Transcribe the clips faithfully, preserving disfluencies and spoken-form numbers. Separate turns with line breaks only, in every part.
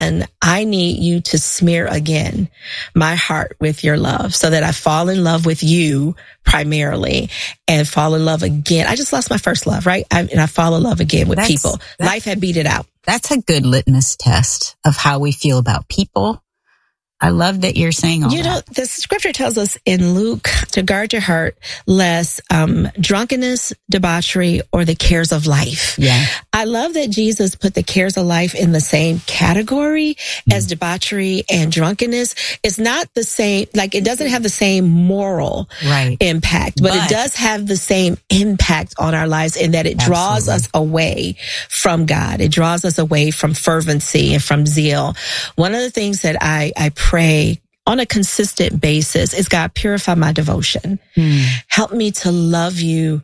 and I need you to smear again my heart with your love so that I fall in love with you primarily and fall in love again. I just lost my first love, right? I, and I fall in love again with
that's,
people. Life had beat it out.
That's a good litmus test of how we feel about people. I love that you're saying all
you
that.
know, the scripture tells us in Luke to guard your heart lest um, drunkenness, debauchery, or the cares of life.
Yeah.
I love that Jesus put the cares of life in the same category mm. as debauchery and drunkenness. It's not the same, like it doesn't have the same moral
right.
impact, but, but it does have the same impact on our lives in that it draws
absolutely.
us away from God. It draws us away from fervency and from zeal. One of the things that I, I pray on a consistent basis is, God, purify my devotion. Mm. Help me to love you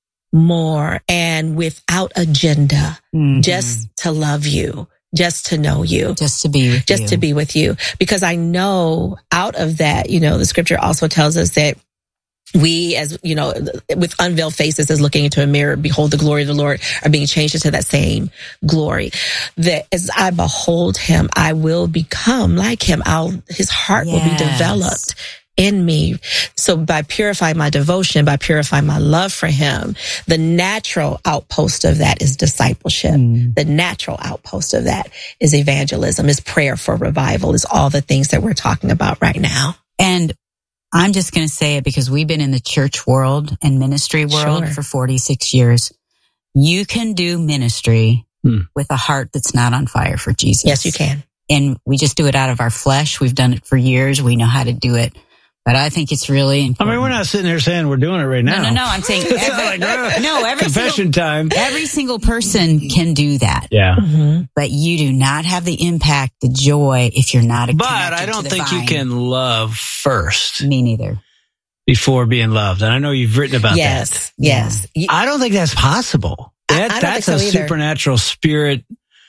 more and without agenda, mm-hmm. just to love you, just to know you,
just to be with
just
you.
to be with you. Because I know out of that, you know, the scripture also tells us that we, as you know, with unveiled faces, as looking into a mirror, behold the glory of the Lord, are being changed into that same glory. That as I behold him, I will become like him. I'll, his heart yes. will be developed in me. So by purifying my devotion, by purifying my love for him, the natural outpost of that is discipleship. Mm. The natural outpost of that is evangelism, is prayer for revival, is all the things that we're talking about right now.
And I'm just going to say it because we've been in the church world and ministry world
sure.
for forty-six years. You can do ministry hmm. with a heart that's not on fire for Jesus.
Yes, you can.
And we just do it out of our flesh. We've done it for years. We know how to do it. But I think it's really important.
I mean, we're not sitting there saying we're doing it right now.
No, no, no. I'm saying every,
like, uh,
no, every
confession
single,
time.
Every single person can do that.
Yeah.
Mm-hmm.
But you do not have the impact, the joy, if you're not a
But I don't think
vine.
You can love first.
Me neither.
Before being loved. And I know you've written about
yes,
that.
Yes.
Yeah. I don't think that's possible.
I,
That,
I don't
that's
think so
a
either.
supernatural spirit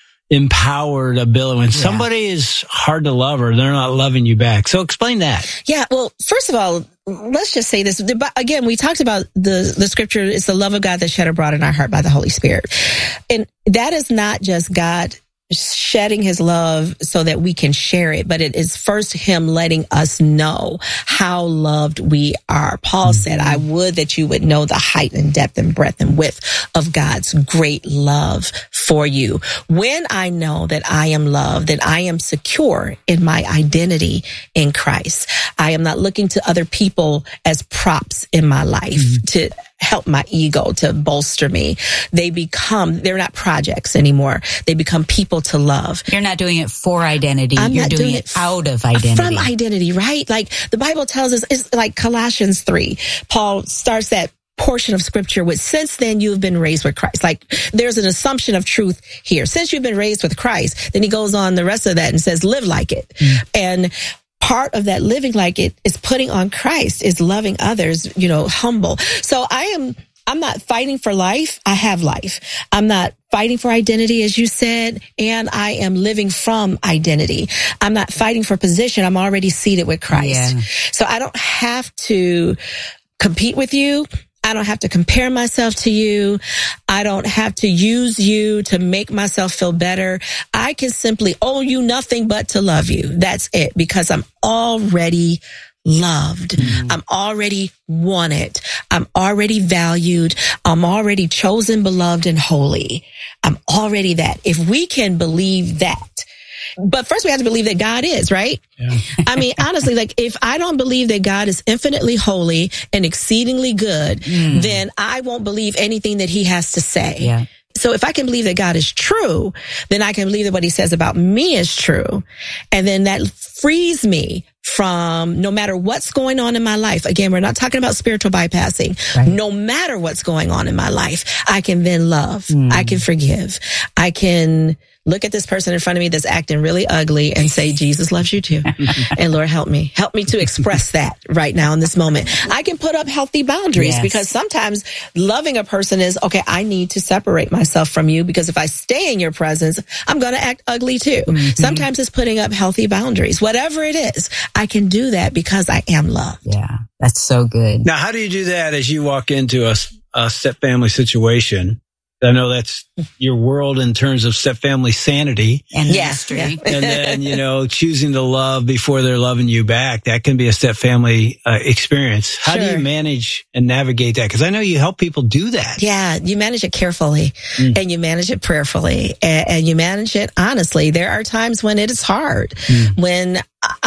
empowered ability. When yeah. somebody is hard to love or they're not loving you back. So explain that.
Yeah. Well, first of all, let's just say this. Again, we talked about the, the scripture. It's the love of God that's shed abroad in our heart by the Holy Spirit. And that is not just God shedding his love so that we can share it, but it is first him letting us know how loved we are. Paul mm-hmm. said, I would that you would know the height and depth and breadth and width of God's great love for you. When I know that I am loved, then I am secure in my identity in Christ. I am not looking to other people as props in my life mm-hmm. to help my ego, to bolster me. They become, they're not projects anymore. They become people to love.
You're not doing it for identity.
I'm
You're
not
doing,
doing
it
it
out of identity.
From identity, right? Like the Bible tells us, it's like Colossians three. Paul starts that portion of scripture with, since then you've been raised with Christ. Like there's an assumption of truth here. Since you've been raised with Christ, then he goes on the rest of that and says, live like it. Mm. And part of that living like it is putting on Christ, is loving others, you know, humble. So I am, I'm not fighting for life. I have life. I'm not fighting for identity, as you said, and I am living from identity. I'm not fighting for position. I'm already seated with Christ.
Yeah.
So I don't have to compete with you. I don't have to compare myself to you. I don't have to use you to make myself feel better. I can simply owe you nothing but to love you. That's it, because I'm already loved. Mm. I'm already wanted. I'm already valued. I'm already chosen, beloved, and holy. I'm already that. If we can believe that, but first we have to believe that God is, right?
Yeah.
I mean, honestly, like if I don't believe that God is infinitely holy and exceedingly good, mm. then I won't believe anything that he has to say.
Yeah.
So if I can believe that God is true, then I can believe that what he says about me is true. And then that frees me from, no matter what's going on in my life. Again, we're not talking about spiritual bypassing. Right. No matter what's going on in my life, I can then love. Mm. I can forgive. I can look at this person in front of me that's acting really ugly and say, Jesus loves you too. And Lord, help me. Help me to express that right now in this moment. I can put up healthy boundaries yes. because sometimes loving a person is, okay, I need to separate myself from you because if I stay in your presence, I'm going to act ugly too. Mm-hmm. Sometimes it's putting up healthy boundaries. Whatever it is, I can do that because I am loved.
Yeah, that's so good.
Now, how do you do that as you walk into a, a step family situation? I know that's your world in terms of step family sanity
and
yeah,
ministry.
Yeah.
And then, you know, choosing to love before they're loving you back. That can be a step family uh, experience. How
Sure.
do you manage and navigate that? Because I know you help people do that.
Yeah, you manage it carefully mm. and you manage it prayerfully and, and you manage it honestly. There are times when it is hard, mm. when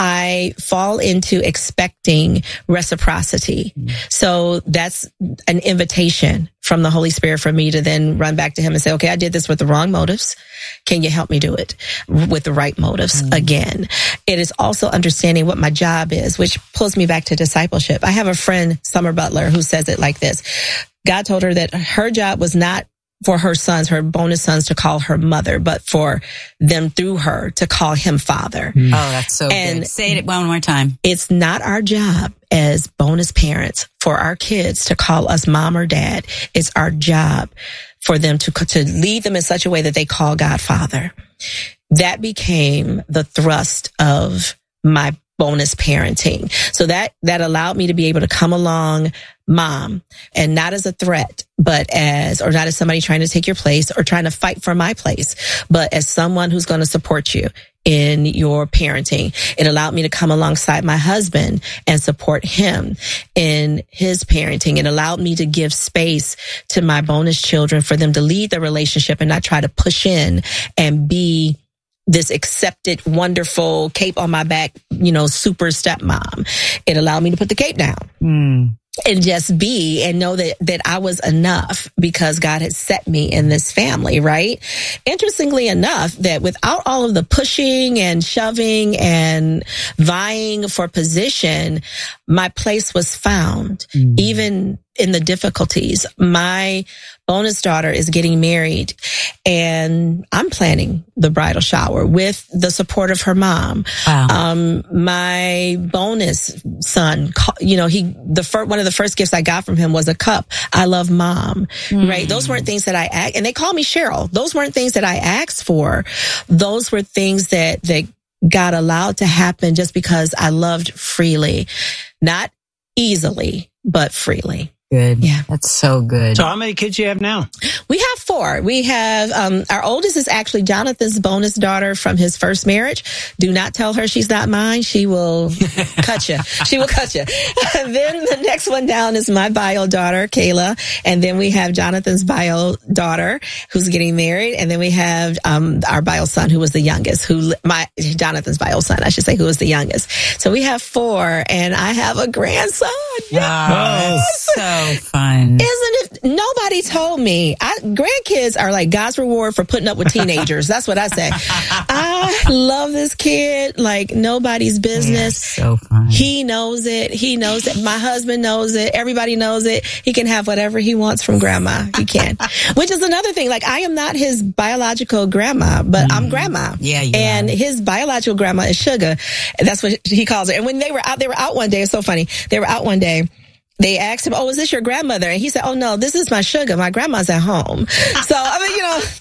I fall into expecting reciprocity. Mm. So that's an invitation from the Holy Spirit for me to then run back to him and say, okay, I did this with the wrong motives. Can you help me do it with the right motives mm. again? It is also understanding what my job is, which pulls me back to discipleship. I have a friend, Summer Butler, who says it like this. God told her that her job was not for her sons, her bonus sons, to call her mother, but for them through her to call him father.
Mm. Oh, that's so
and
good. Say it one more time.
It's not our job as bonus parents for our kids to call us mom or dad. It's our job for them to, to lead them in such a way that they call God Father. That became the thrust of my bonus parenting. So that, that allowed me to be able to come along, mom, and not as a threat, but as, or not as somebody trying to take your place or trying to fight for my place, but as someone who's going to support you in your parenting. It allowed me to come alongside my husband and support him in his parenting. It allowed me to give space to my bonus children for them to lead the relationship and not try to push in and be this accepted, wonderful cape on my back, you know, super stepmom. It allowed me to put the cape down. Mm. And just be and know that, that I was enough because God had set me in this family, right? Interestingly enough, that without all of the pushing and shoving and vying for position, my place was found, mm. even in the difficulties. My bonus daughter is getting married and I'm planning the bridal shower with the support of her mom. Wow. Um, my bonus son, you know, he, the first, one of the first gifts I got from him was a cup. I love mom, mm. right? Those weren't things that I asked, and they call me Cheryl. Those weren't things that I asked for. Those were things that, that God allowed to happen just because I loved freely, not easily, but freely.
Good.
Yeah.
That's so good.
So how many kids do you have now?
We have four. We have, um, our oldest is actually Jonathan's bonus daughter from his first marriage. Do not tell her she's not mine. She will cut you. She will cut you. Then the next one down is my bio daughter, Kayla. And then we have Jonathan's bio daughter who's getting married. And then we have, um, our bio son who was the youngest, who my, Jonathan's bio son, I should say, who was the youngest. So we have four and I have a grandson.
Wow. Yes. So fun.
Isn't it? Nobody told me. I, grandkids are like God's reward for putting up with teenagers. That's what I say. I love this kid like nobody's business.
So fun.
He knows it. He knows it. My husband knows it. Everybody knows it. He can have whatever he wants from grandma. He can. Which is another thing. Like, I am not his biological grandma, but mm. I'm grandma.
Yeah, you
And
are. His
biological grandma is Sugar. That's what he calls her. And when they were out, they were out one day. It's so funny. They were out one day. They asked him, oh, is this your grandmother? And he said, oh, no, this is my Sugar. My grandma's at home. So, I mean, you know,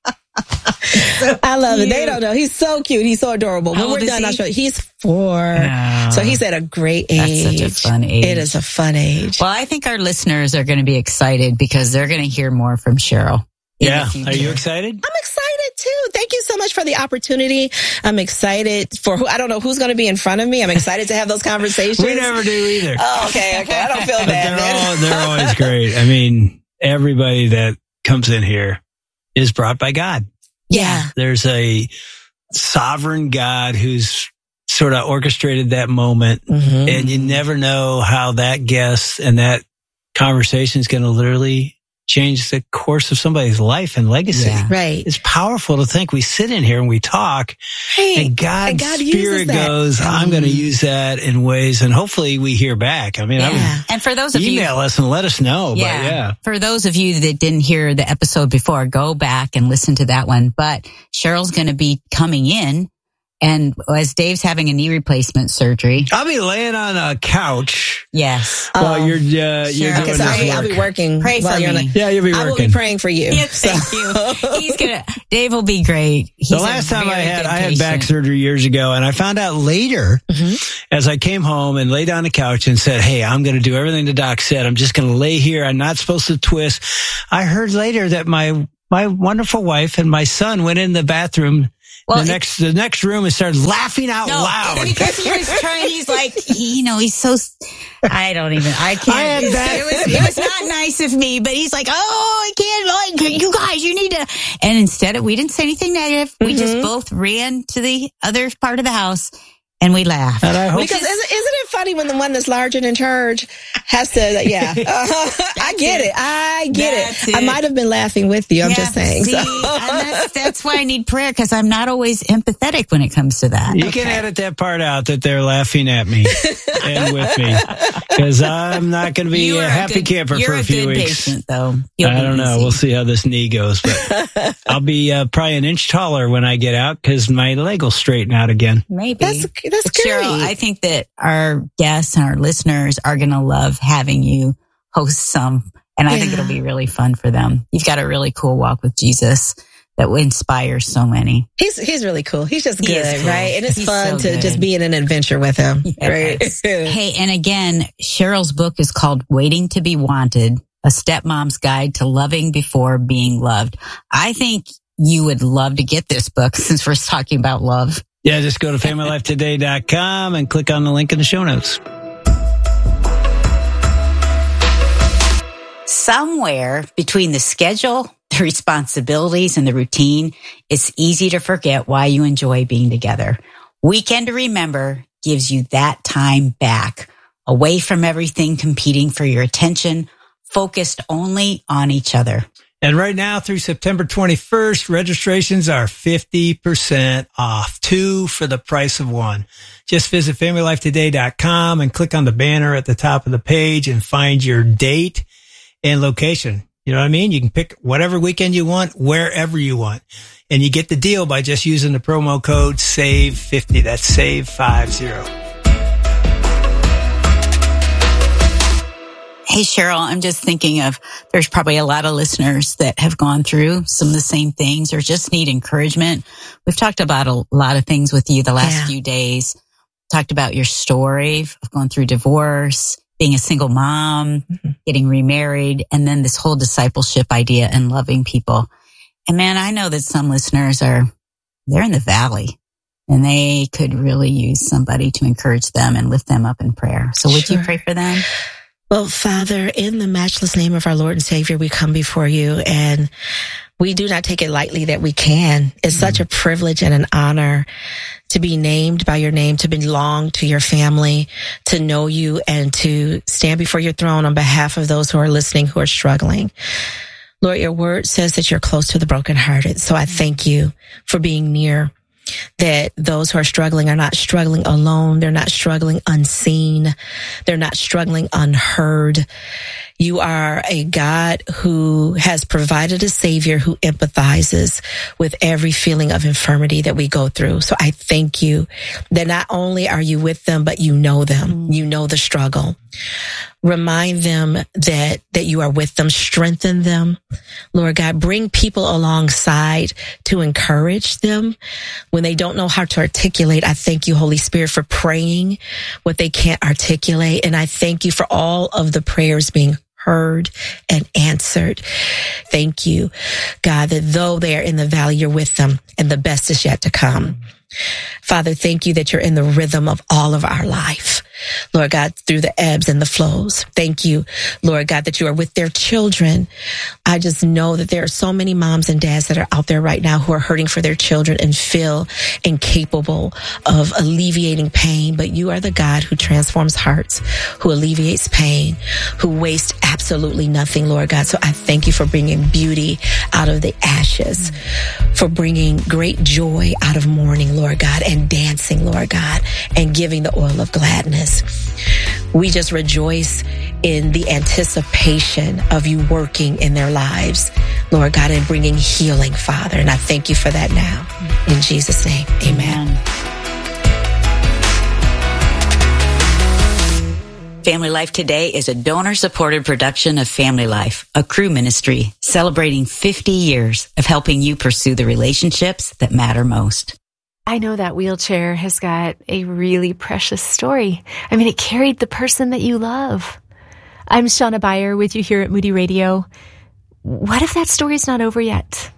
so I love cute. It. They don't know. He's so cute. He's so adorable.
How
when we're done,
he?
I'll show you. He's four.
Oh,
so he's at a great age.
That's such a fun age.
It is a fun age.
Well, I think our listeners are going to be excited because they're going to hear more from Cheryl.
Yeah. Are you excited?
I'm excited too. Thank you so much for the opportunity. I'm excited for who, I don't know who's going to be in front of me. I'm excited to have those conversations.
We never do either.
Oh, okay. Okay. I don't feel bad.
They're, all, they're always great. I mean, everybody that comes in here is brought by God.
Yeah.
There's a sovereign God who's sort of orchestrated that moment. Mm-hmm. And you never know how that guest and that conversation is going to literally change the course of somebody's life and legacy.
Yeah. Right.
It's powerful to think we sit in here and we talk
right.
and God's
and God
Spirit goes, I'm going to use that in ways, and hopefully we hear back. I mean,
yeah.
I would
and for those of
email
you,
email us and let us know.
Yeah,
but yeah.
For those of you that didn't hear the episode before, go back and listen to that one. But Cheryl's going to be coming in And as Dave's having a knee replacement surgery,
I'll be laying on a couch.
Yes.
While
Um,
you're, uh, you're
okay,
doing
so
this
I'll, be,
work.
I'll be working.
Pray
while
for
you're
me.
on a-
Yeah, you'll be
I will
working.
be praying for you.
Yes, thank
So-
you. He's gonna. Dave will be great. He's
The last time I had I had back surgery years ago, and I found out later mm-hmm. as I came home and lay down the couch and said, "Hey, I'm going to do everything the doc said. I'm just going to lay here. I'm not supposed to twist." I heard later that my my wonderful wife and my son went in the bathroom. Well, the next, the next room and started laughing out
no,
loud.
Because he was trying, he's like, he, you know, he's so, I don't even, I can't.
I had that.
It was, it was not nice of me, but he's like, oh, I can't, like, you guys, you need to. And instead of, we didn't say anything negative. We mm-hmm. just both ran to the other part of the house and we laughed.
And I hope
because isn't, isn't it funny when the one that's larger in charge has to, yeah, uh, I get it. it. I get it. it. I might have been laughing with you. I'm
yeah,
just saying.
See,
so.
and that's, that's why I need prayer, because I'm not always empathetic when it comes to that.
You
okay.
can edit that part out that they're laughing at me and with me, because I'm not going to be
you
a happy
good,
camper for a,
a
few
good
weeks.
Patient, though.
You'll I don't know. Easy. We'll see how this knee goes, but I'll be uh, probably an inch taller when I get out because my leg will straighten out again.
Maybe
that's that's great.
Cheryl, I think that our guests and our listeners are going to love having you host some, and I yeah. think it'll be really fun for them. You've got a really cool walk with Jesus that will inspire so many.
He's he's really cool. He's just
he
good,
cool.
right? And it's
he's
fun
so
to
good.
just be in an adventure with him, yes. right?
Hey, and again, Cheryl's book is called Waiting to Be Wanted, A Stepmom's Guide to Loving Before Being Loved. I think you would love to get this book since we're talking about love.
Yeah, just go to family life today dot com and click on the link in the show notes.
Somewhere between the schedule, the responsibilities, and the routine, it's easy to forget why you enjoy being together. Weekend to Remember gives you that time back, away from everything competing for your attention, focused only on each other.
And right now through September twenty-first, registrations are fifty percent off. Two for the price of one. Just visit family life today dot com and click on the banner at the top of the page and find your date and location. You know what I mean? You can pick whatever weekend you want, wherever you want. And you get the deal by just using the promo code save fifty. That's save fifty.
Hey, Cheryl, I'm just thinking of, there's probably a lot of listeners that have gone through some of the same things or just need encouragement. We've talked about a lot of things with you the last yeah. few days. Talked about your story of going through divorce, being a single mom, mm-hmm. getting remarried, and then this whole discipleship idea and loving people. And man, I know that some listeners are, they're in the valley and they could really use somebody to encourage them and lift them up in prayer. So would sure. you pray for them?
Well, Father, in the matchless name of our Lord and Savior, we come before you, and we do not take it lightly that we can. It's mm-hmm. such a privilege and an honor to be named by your name, to belong to your family, to know you, and to stand before your throne on behalf of those who are listening, who are struggling. Lord, your word says that you're close to the brokenhearted. So I thank you for being near, that those who are struggling are not struggling alone. They're not struggling unseen. They're not struggling unheard. You are a God who has provided a Savior who empathizes with every feeling of infirmity that we go through. So I thank you that not only are you with them, but you know them. You know the struggle. Remind them that, that you are with them. Strengthen them. Lord God, bring people alongside to encourage them when they don't know how to articulate. I thank you, Holy Spirit, for praying what they can't articulate. And I thank you for all of the prayers being heard and answered. Thank you, God, that though they are in the valley, you're with them and the best is yet to come. Father, thank you that you're in the rhythm of all of our life. Lord God, through the ebbs and the flows. Thank you, Lord God, that you are with their children. I just know that there are so many moms and dads that are out there right now who are hurting for their children and feel incapable of alleviating pain. But you are the God who transforms hearts, who alleviates pain, who wastes absolutely nothing, Lord God. So I thank you for bringing beauty out of the ashes, for bringing great joy out of mourning, Lord God, and dancing, Lord God, and giving the oil of gladness. We just rejoice in the anticipation of you working in their lives, Lord God, and bringing healing, Father. And I thank you for that now. In Jesus' name, amen. Amen.
Family Life Today is a donor-supported production of Family Life, a Cru ministry celebrating fifty years of helping you pursue the relationships that matter most.
I know that wheelchair has got a really precious story. I mean, it carried the person that you love. I'm Shauna Beyer with you here at Moody Radio. What if that story's not over yet?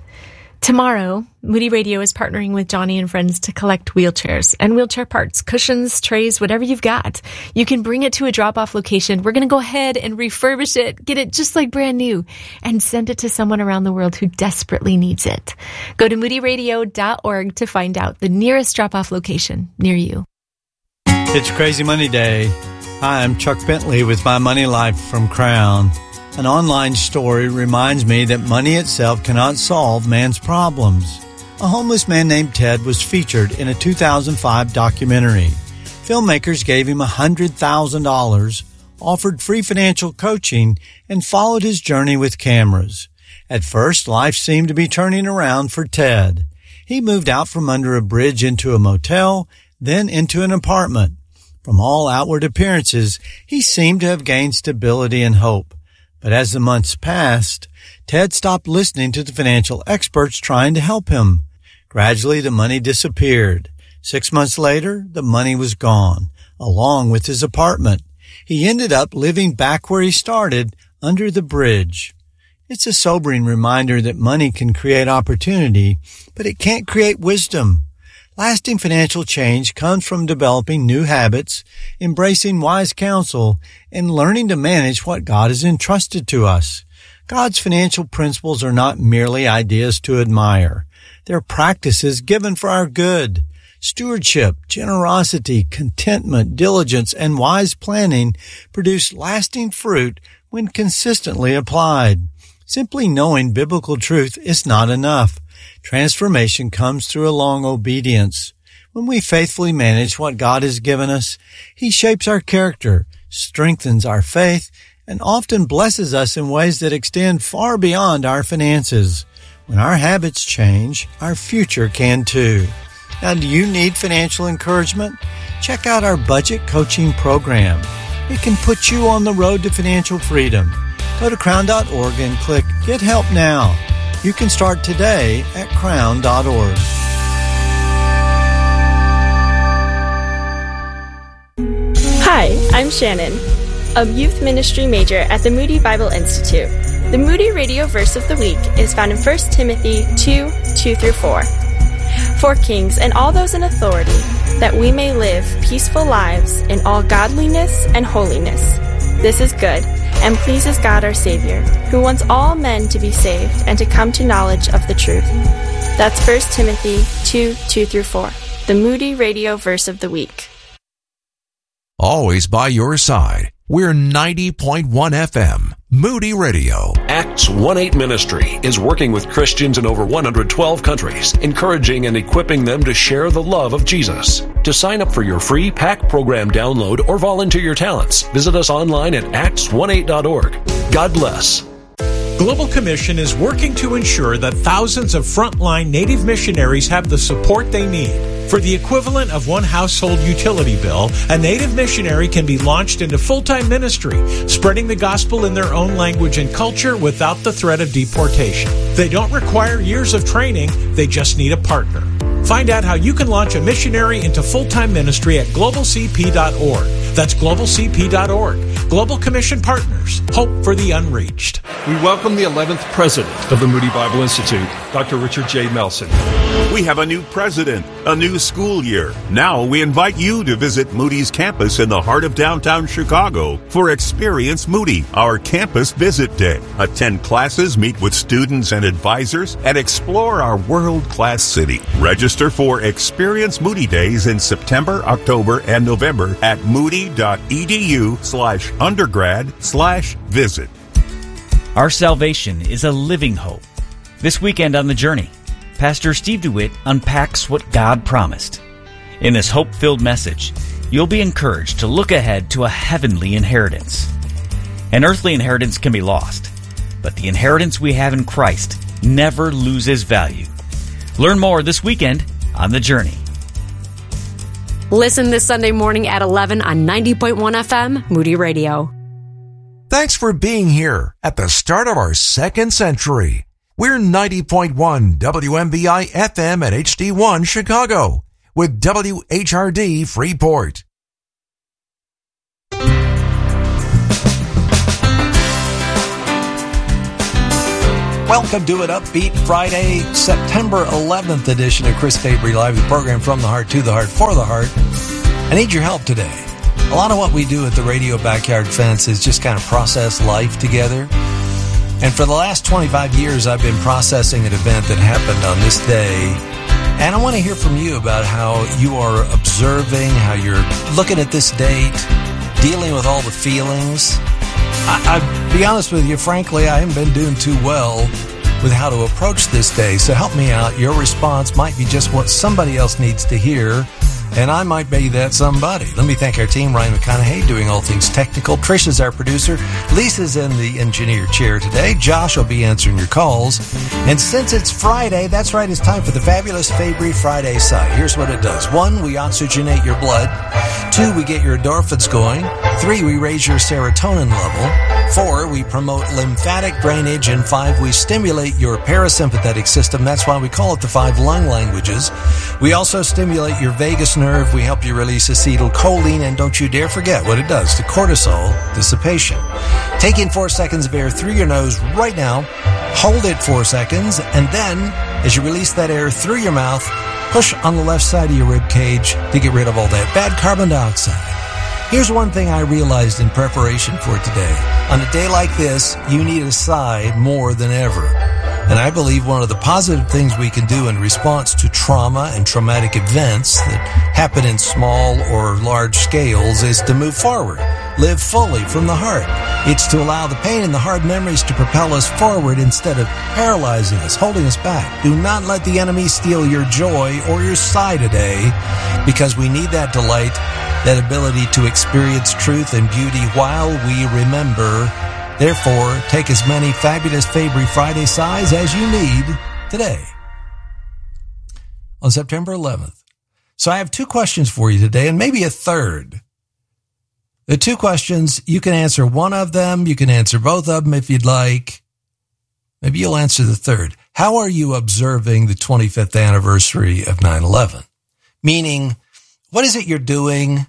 Tomorrow, Moody Radio is partnering with Johnny and Friends to collect wheelchairs and wheelchair parts, cushions, trays, whatever you've got. You can bring it to a drop-off location. We're going to go ahead and refurbish it, get it just like brand new, and send it to someone around the world who desperately needs it. Go to moody radio dot org to find out the nearest drop-off location near you.
It's Crazy Money Day. Hi, I'm Chuck Bentley with My Money Life from Crown. An online story reminds me that money itself cannot solve man's problems. A homeless man named Ted was featured in a two thousand five documentary. Filmmakers gave him one hundred thousand dollars, offered free financial coaching, and followed his journey with cameras. At first, life seemed to be turning around for Ted. He moved out from under a bridge into a motel, then into an apartment. From all outward appearances, he seemed to have gained stability and hope. But as the months passed, Ted stopped listening to the financial experts trying to help him. Gradually, the money disappeared. Six months later, the money was gone, along with his apartment. He ended up living back where he started, under the bridge. It's a sobering reminder that money can create opportunity, but it can't create wisdom. Lasting financial change comes from developing new habits, embracing wise counsel, and learning to manage what God has entrusted to us. God's financial principles are not merely ideas to admire. They're practices given for our good. Stewardship, generosity, contentment, diligence, and wise planning produce lasting fruit when consistently applied. Simply knowing biblical truth is not enough. Transformation comes through a long obedience. When we faithfully manage what God has given us, He shapes our character, strengthens our faith, and often blesses us in ways that extend far beyond our finances. When our habits change, our future can too. Now, do you need financial encouragement? Check out our budget coaching program. It can put you on the road to financial freedom. Go to crown dot org and click Get Help Now. You can start today at crown dot org.
Hi, I'm Shannon, a youth ministry major at the Moody Bible Institute. The Moody Radio Verse of the Week is found in First Timothy two, two through four. For kings and all those in authority, that we may live peaceful lives in all godliness and holiness. This is good and pleases God our Savior, who wants all men to be saved and to come to knowledge of the truth. That's First Timothy two, two through four, the Moody Radio Verse of the Week.
Always by your side. We're ninety point one F M, Moody Radio.
Acts one eight Ministry is working with Christians in over one hundred twelve countries, encouraging and equipping them to share the love of Jesus. To sign up for your free P A C program download or volunteer your talents, visit us online at acts eighteen dot org. God bless.
Global Commission is working to ensure that thousands of frontline Native missionaries have the support they need. For the equivalent of one household utility bill, a Native missionary can be launched into full-time ministry, spreading the gospel in their own language and culture without the threat of deportation. They don't require years of training, they just need a partner. Find out how you can launch a missionary into full-time ministry at global c p dot org. That's global c p dot org. Global Commission Partners. Hope for the unreached.
We welcome the eleventh president of the Moody Bible Institute, Doctor Richard J. Melson.
We have a new president, a new school year. Now we invite you to visit Moody's campus in the heart of downtown Chicago for Experience Moody, our campus visit day. Attend classes, meet with students and advisors, and explore our world-class city. Register for Experience Moody Days in September, October, and November at moody.edu slash undergrad slash visit.
Our salvation is a living hope. This weekend on The Journey, Pastor Steve DeWitt unpacks what God promised. In this hope-filled message, you'll be encouraged to look ahead to a heavenly inheritance. An earthly inheritance can be lost, but the inheritance we have in Christ never loses value. Learn more this weekend on The Journey.
Listen this Sunday morning at eleven on ninety point one F M, Moody Radio.
Thanks for being here at the start of our second century. We're ninety point one W M B I F M at H D one Chicago with W H R D Freeport.
Welcome to an Upbeat Friday, September eleventh edition of Chris Fabry Live, the program from the heart to the heart for the heart. I need your help today. A lot of what we do at the Radio Backyard Fence is just kind of process life together. And for the last twenty-five years, I've been processing an event that happened on this day. And I want to hear from you about how you are observing, how you're looking at this date, dealing with all the feelings. I, I'll be honest with you, frankly, I haven't been doing too well with how to approach this day. So help me out. Your response might be just what somebody else needs to hear, and I might be that somebody. Let me thank our team, Ryan McConaughey, doing all things technical. Trisha's our producer. Lisa's in the engineer chair today. Josh will be answering your calls. And since it's Friday, that's right, it's time for the fabulous Fabry Friday side. Here's what it does. One, we oxygenate your blood. Two, we get your endorphins going. Three, we raise your serotonin level. Four, we promote lymphatic drainage. And five, we stimulate your parasympathetic system. That's why we call it the five lung languages. We also stimulate your vagus nerve. We help you release acetylcholine. And don't you dare forget what it does to cortisol dissipation. Take in four seconds of air through your nose right now. Hold it four seconds. And then, as you release that air through your mouth, push on the left side of your rib cage to get rid of all that bad carbon dioxide. Here's one thing I realized in preparation for today. On a day like this, you need a side more than ever. And I believe one of the positive things we can do in response to trauma and traumatic events that happen in small or large scales is to move forward, live fully from the heart. It's to allow the pain and the hard memories to propel us forward instead of paralyzing us, holding us back. Do not let the enemy steal your joy or your sigh today, because we need that delight, that ability to experience truth and beauty while we remember. Therefore, take as many fabulous Fabry Friday sighs as you need today on September eleventh. So I have two questions for you today, and maybe a third. The two questions, you can answer one of them. You can answer both of them if you'd like. Maybe you'll answer the third. How are you observing the twenty-fifth anniversary of nine eleven? Meaning, what is it you're doing?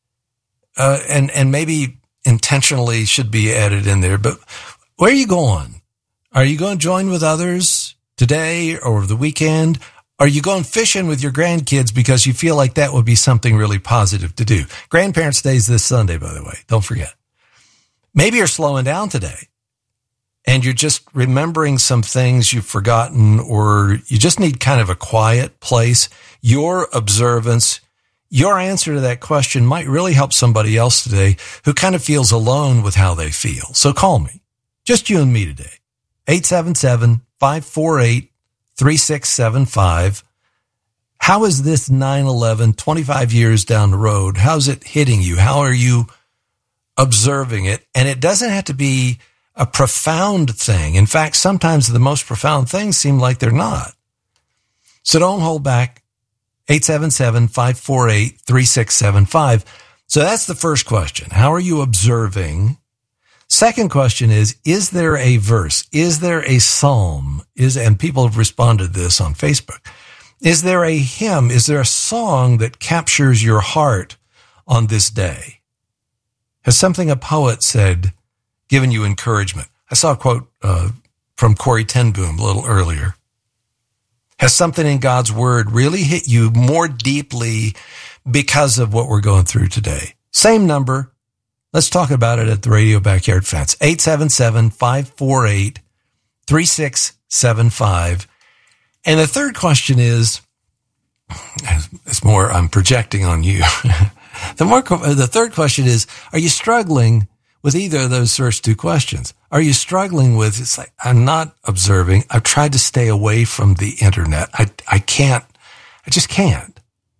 Uh, and, and maybe intentionally should be added in there, but where are you going? Are you going to join with others today or over the weekend? Are you going fishing with your grandkids because you feel like that would be something really positive to do? Grandparents' Day is this Sunday, by the way. Don't forget. Maybe you're slowing down today and you're just remembering some things you've forgotten, or you just need kind of a quiet place. Your observance, your answer to that question might really help somebody else today who kind of feels alone with how they feel. So call me. Just you and me today. eight seven seven, five four eight, three six seven five. How is this nine eleven, twenty-five years down the road? How's it hitting you? How are you observing it? And it doesn't have to be a profound thing. In fact, sometimes the most profound things seem like they're not. So don't hold back. eight seven seven, five four eight, three six seven five. So that's the first question. How are you observing? Second question is, is there a verse? Is there a psalm? Is, and people have responded to this on Facebook. Is there a hymn? Is there a song that captures your heart on this day? Has something a poet said given you encouragement? I saw a quote uh, from Corrie ten Boom a little earlier. Has something in God's word really hit you more deeply because of what we're going through today? Same number. Let's talk about it at the Radio Backyard Fence. eight seven seven, five four eight, three six seven five. And the third question is, it's more, I'm projecting on you. the more, the third question is, are you struggling with either of those first two questions? Are you struggling with, it's like, I'm not observing. I've tried to stay away from the internet. I, I can't, I just can't.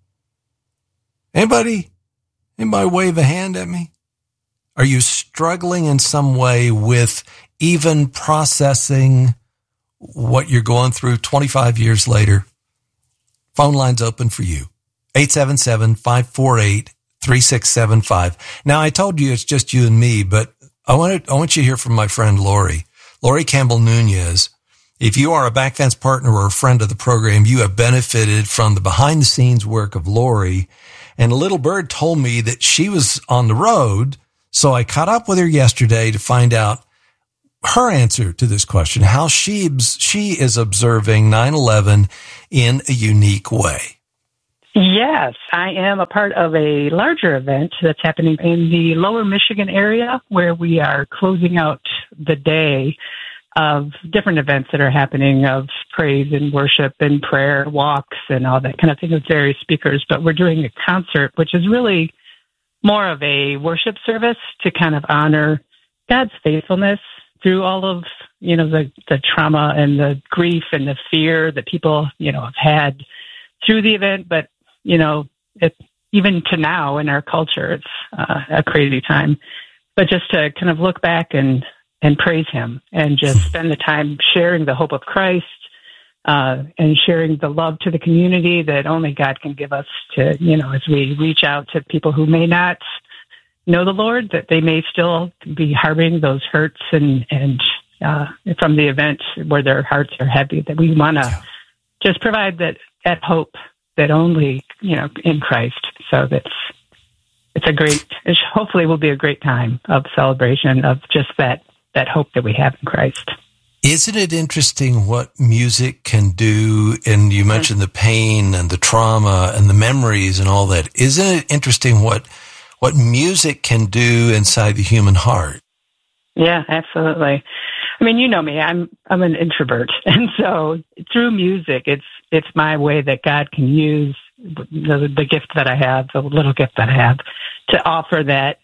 Anybody, anybody wave a hand at me? Are you struggling in some way with even processing what you're going through twenty-five years later? Phone line's open for you. eight seven seven, five four eight, three six seven five. Now, I told you it's just you and me, but I want to, I want you to hear from my friend Lori. Lori Campbell Nunez. If you are a Backfence partner or a friend of the program, you have benefited from the behind-the-scenes work of Lori. And Little Bird told me that she was on the road, so I caught up with her yesterday to find out her answer to this question, how she, she is observing nine eleven in a unique way.
Yes, I am a part of a larger event that's happening in the lower Michigan area where we are closing out the day of different events that are happening of praise and worship and prayer walks and all that kind of thing with various speakers. But we're doing a concert, which is really more of a worship service to kind of honor God's faithfulness through all of, you know, the, the trauma and the grief and the fear that people, you know, have had through the event. But, you know, it, even to now in our culture, it's uh, a crazy time. But just to kind of look back and and praise him and just spend the time sharing the hope of Christ uh, and sharing the love to the community that only God can give us to, you know, as we reach out to people who may not know the Lord, that they may still be harboring those hurts and, and uh, from the event where their hearts are heavy, that we want to just provide that, that hope that only, you know, in Christ. So that's, it's a great, it hopefully will be a great time of celebration of just that, that hope that we have in Christ.
Isn't it interesting what music can do? And you mentioned the pain and the trauma and the memories and all that. Isn't it interesting what what music can do inside the human heart?
Yeah, absolutely. I mean, you know me, I'm I'm an introvert. And so through music, it's it's my way that God can use the, the gift that I have, the little gift that I have, to offer that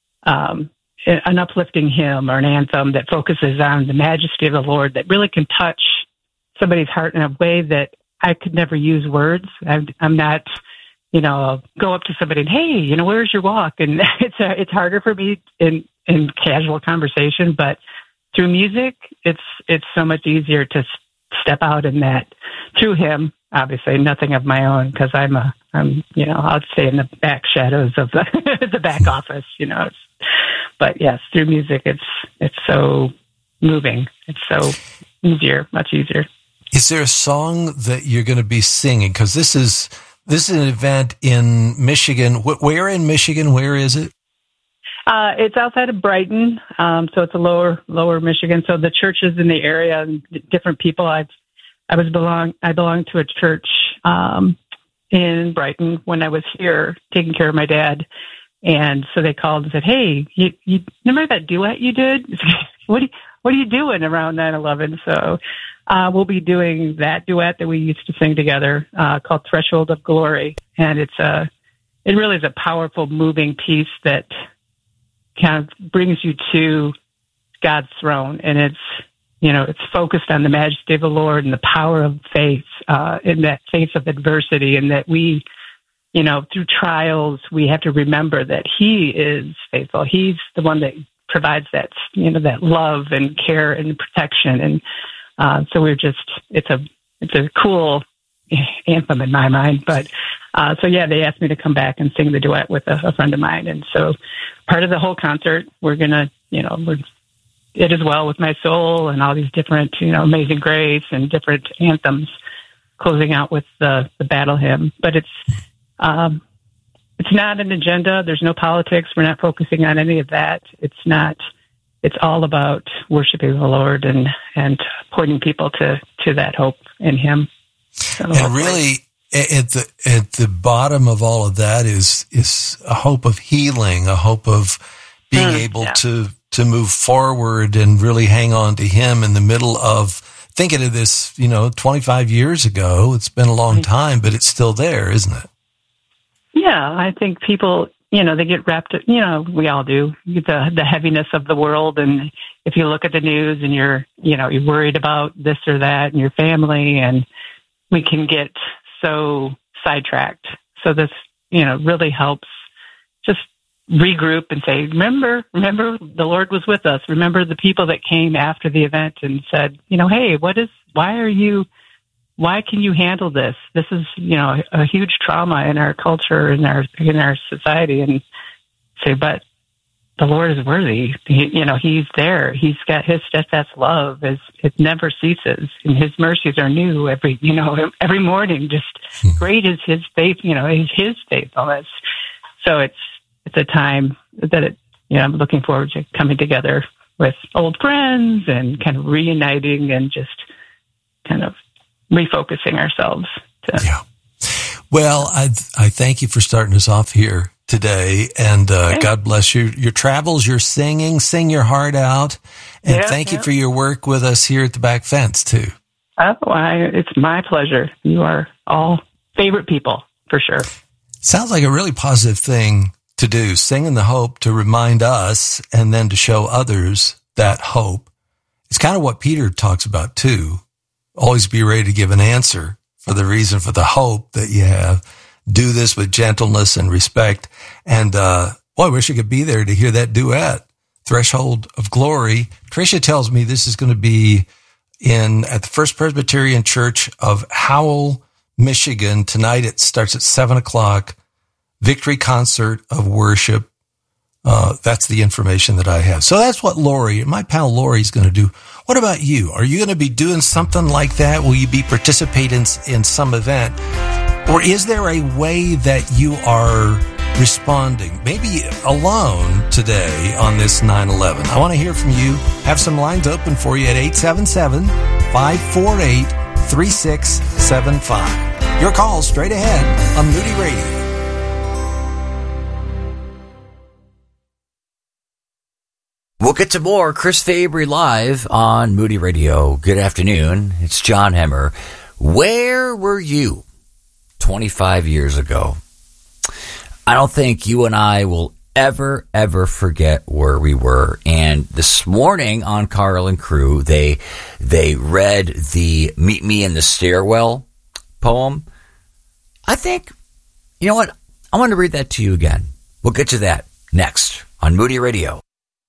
um an uplifting hymn or an anthem that focuses on the majesty of the Lord, that really can touch somebody's heart in a way that I could never use words. I'm, I'm not, you know, I'll go up to somebody and, hey, you know, where's your walk? And it's a, it's harder for me in, in casual conversation, but through music, it's, it's so much easier to step out in that through him. Obviously nothing of my own, because I'm a, I'm, you know, I'll stay in the back shadows of the, the back office, you know, it's, but yes, through music, it's it's so moving. It's so easier, much easier.
Is there a song that you're going to be singing? Because this is this is an event in Michigan. Where in Michigan? Where is it?
Uh, it's outside of Brighton, um, so it's a lower lower Michigan. So the churches in the area and different people. I've I was belong I belong to a church um, in Brighton when I was here taking care of my dad. And so they called and said, hey, you, you remember that duet you did? what, are you, what are you doing around nine eleven? So uh, we'll be doing that duet that we used to sing together uh, called Threshold of Glory. And it's a, it really is a powerful, moving piece that kind of brings you to God's throne. And it's, you know, it's focused on the majesty of the Lord and the power of faith uh, in that face of adversity, and that we, you know, through trials, we have to remember that he is faithful. He's the one that provides that, you know, that love and care and protection. And uh, so we're just, it's a, it's a cool anthem in my mind. But uh, so, yeah, they asked me to come back and sing the duet with a, a friend of mine. And so part of the whole concert, we're going to, you know, we're, It Is Well With My Soul and all these different, you know, Amazing Grace and different anthems, closing out with the, the battle hymn. But it's, Um, it's not an agenda. There's no politics. We're not focusing on any of that. It's not, it's all about worshiping the Lord and, and pointing people to, to that hope in him. So
and really at the, at the bottom of all of that is, is a hope of healing, a hope of being mm, able yeah. to, to move forward and really hang on to him in the middle of thinking of this, you know, twenty-five years ago. It's been a long time, but it's still there, isn't it?
Yeah, I think people, you know, they get wrapped, you know, we all do, the the heaviness of the world. And if you look at the news and you're, you know, you're worried about this or that and your family, and we can get so sidetracked. So this, you know, really helps just regroup and say, remember, remember the Lord was with us. Remember the people that came after the event and said, you know, hey, what is, why are you why can you handle this? This is, you know, a huge trauma in our culture, in our in our society. And say, but the Lord is worthy. He, you know, He's there. He's got His steadfast love. Is it never ceases, and His mercies are new every, you know, every morning. Just great is His faith. You know, is His faithfulness. So it's it's a time that it, you know, I'm looking forward to coming together with old friends and kind of reuniting and just kind of refocusing ourselves. To-
yeah. Well, I I thank you for starting us off here today, and uh, okay. God bless you. Your travels, your singing, sing your heart out, and yeah, thank yeah. you for your work with us here at the Back Fence too.
Oh, I, it's my pleasure. You are all favorite people for sure.
Sounds like a really positive thing to do, singing the hope to remind us and then to show others that hope. It's kind of what Peter talks about too. Always be ready to give an answer for the reason for the hope that you have. Do this with gentleness and respect. And, uh, boy, I wish I could be there to hear that duet, Threshold of Glory. Tricia tells me this is going to be in, at the First Presbyterian Church of Howell, Michigan. Tonight it starts at seven o'clock. Victory concert of worship. Uh, that's the information that I have. So that's what Lori, my pal Lori, is going to do. What about you? Are you going to be doing something like that? Will you be participating in, in some event? Or is there a way that you are responding, maybe alone today on this nine eleven? I want to hear from you. Have some lines open for you at eight seven seven, five four eight, three six seven five. Your call straight ahead on Moody Radio.
We'll get to more Chris Fabry live on Moody Radio. Good afternoon. It's John Hemmer. Where were you twenty-five years ago? I don't think you and I will ever, ever forget where we were. And this morning on Carl and Crew, they they read the Meet Me in the Stairwell poem. I think, you know what? I want to read that to you again. We'll get to that next on Moody Radio.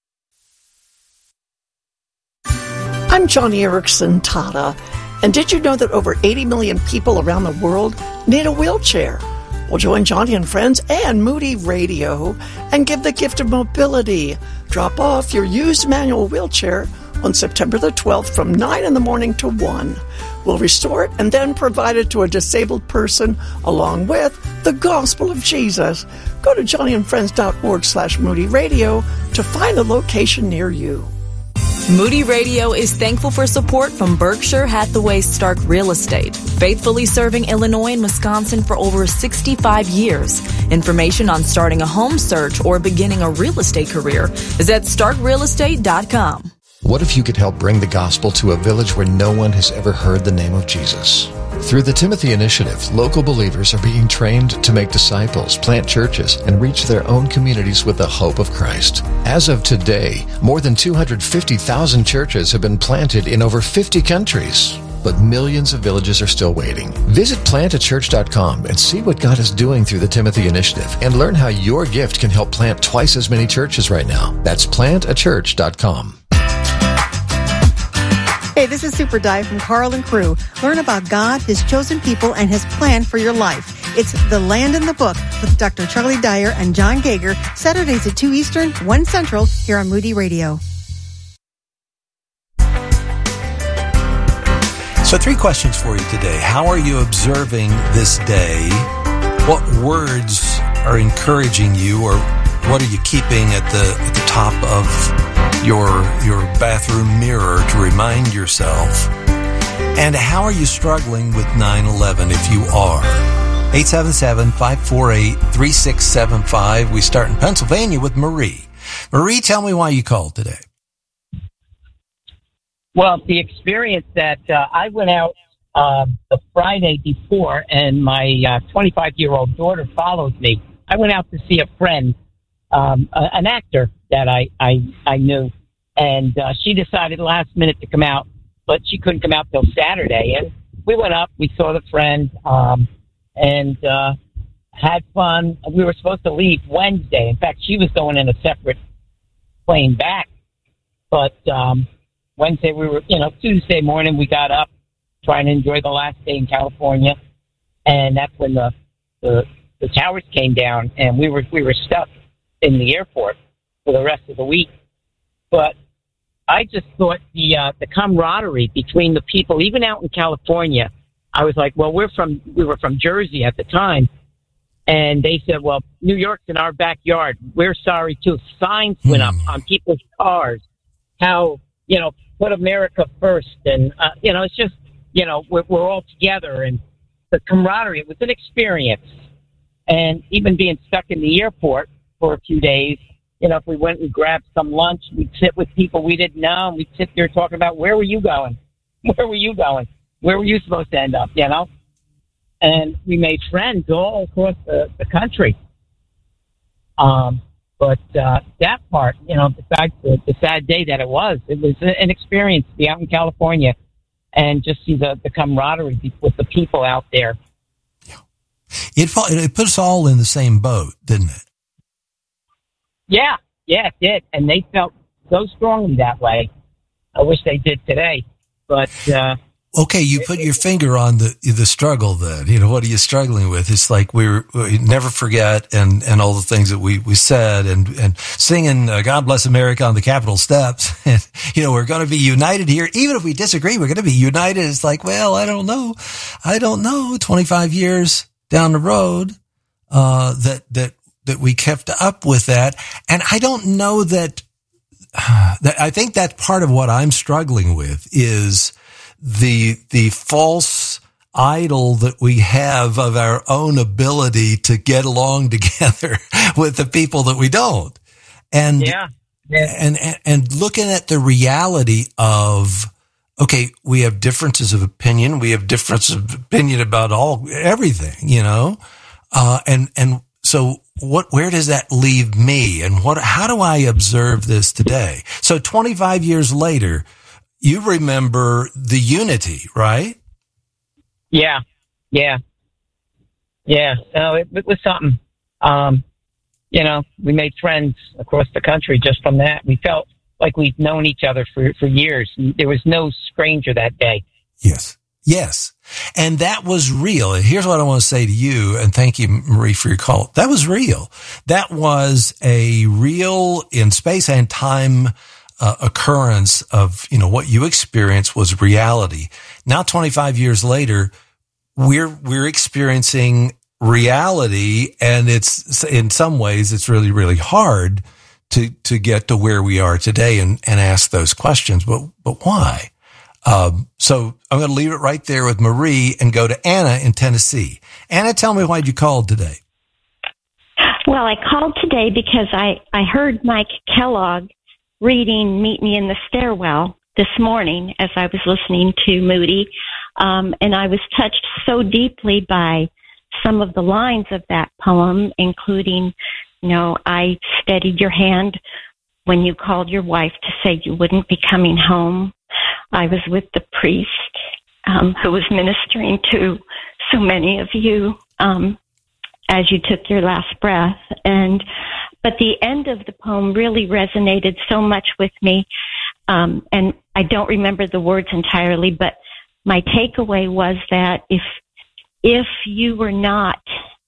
I'm Johnny Erickson Tata, and did you know that over eighty million people around the world need a wheelchair? Well, join Johnny and friends and Moody Radio and give the gift of mobility. Drop off your used manual wheelchair on September the twelfth from nine in the morning to one. We'll restore it and then provide it to a disabled person along with the gospel of Jesus. Go to johnnyandfriends.org slash Moody Radio to find a location near you.
Moody Radio is thankful for support from Berkshire Hathaway Stark Real Estate, faithfully serving Illinois and Wisconsin for over sixty-five years. Information on starting a home search or beginning a real estate career is at stark real estate dot com.
What if you could help bring the gospel to a village where no one has ever heard the name of Jesus? Through the Timothy Initiative, local believers are being trained to make disciples, plant churches, and reach their own communities with the hope of Christ. As of today, more than two hundred fifty thousand churches have been planted in over fifty countries. But millions of villages are still waiting. Visit plant a church dot com and see what God is doing through the Timothy Initiative and learn how your gift can help plant twice as many churches right now. That's plant a church dot com.
Hey, this is Super Dive from Carl and Crew. Learn about God, His chosen people, and His plan for your life. It's The Land in the Book with Doctor Charlie Dyer and John Gager, Saturdays at two Eastern, one Central, here on Moody Radio.
So three questions for you today. How are you observing this day? What words are encouraging you, or what are you keeping at the at the top of your your bathroom mirror to remind yourself? And how are you struggling with nine eleven if you are? eight seven seven, five four eight, three six seven five. We start in Pennsylvania with Marie. Marie, tell me why you called today.
Well, the experience that uh, I went out uh, the Friday before, and my uh, twenty-five-year-old daughter followed me. I went out to see a friend, um, a, an actor that I, I, I knew, and uh, she decided last minute to come out, but she couldn't come out till Saturday. And we went up, we saw the friend, um, and uh, had fun. We were supposed to leave Wednesday. In fact, she was going in a separate plane back, but um, Wednesday we were, you know, Tuesday morning we got up, trying to enjoy the last day in California, and that's when the the, the towers came down, and we were we were stuck in the airport for the rest of the week. But I just thought the uh, the camaraderie between the people, even out in California, I was like, well, we're from we were from Jersey at the time, and they said, well, New York's in our backyard. We're sorry too. Signs went up on people's cars. How, you know, put America first, and uh, you know, it's just, you know, we're, we're all together, and the camaraderie. It was an experience, and even being stuck in the airport for a few days. You know, if we went and grabbed some lunch, we'd sit with people we didn't know, and we'd sit there talking about, where were you going? Where were you going? Where were you supposed to end up, you know? And we made friends all across the, the country. Um, but uh, that part, you know, besides the, the sad day that it was, it was an experience to be out in California and just see the, the camaraderie with the people out there.
It, it put us all in the same boat, didn't it?
Yeah, yeah, it did. And they felt so strongly that way. I wish they did today. But, uh,
okay, you put your finger on the the struggle then. You know, what are you struggling with? It's like we, were, we never forget and, and all the things that we, we said and, and singing uh, God Bless America on the Capitol steps. And, you know, we're going to be united here. Even if we disagree, we're going to be united. It's like, well, I don't know. I don't know. twenty-five years down the road, uh, that, that, that we kept up with that. And I don't know that, uh, that I think that part of what I'm struggling with is the, the false idol that we have of our own ability to get along together with the people that we don't. And,
yeah. Yeah.
and, and, and looking at the reality of, okay, we have differences of opinion. We have differences of opinion about all, everything, you know? Uh, and, and so what, where does that leave me? And what, how do I observe this today? So twenty-five years later, you remember the unity, right?
Yeah. Yeah. Yeah. No, it, it was something. Um, you know, we made friends across the country just from that. We felt like we've known each other for, for years. There was no stranger that day.
Yes. Yes. And that was real. And here's what I want to say to you, and thank you, Marie, for your call. That was real. That was a real, in space and time, uh, occurrence of, you know, what you experienced was reality. Now, twenty-five years later, we're, we're experiencing reality, and it's, in some ways, it's really, really hard to, to get to where we are today and, and ask those questions. But, but why? Um, so I'm going to leave it right there with Marie and go to Anna in Tennessee. Anna, tell me why you called today.
Well, I called today because I, I heard Mike Kellogg reading Meet Me in the Stairwell this morning as I was listening to Moody. Um, and I was touched so deeply by some of the lines of that poem, including, you know, I steadied your hand when you called your wife to say you wouldn't be coming home. I was with the priest um, who was ministering to so many of you um, as you took your last breath. And but the end of the poem really resonated so much with me. Um, and I don't remember the words entirely, but my takeaway was that if if you were not